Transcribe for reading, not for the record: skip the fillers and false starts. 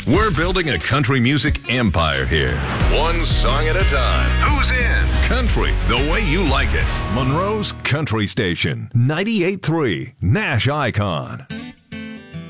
We're building a country music empire here. One song at a time. Who's in? Country, the way you like it. Monroe's Country Station, 98.3 Nash Icon.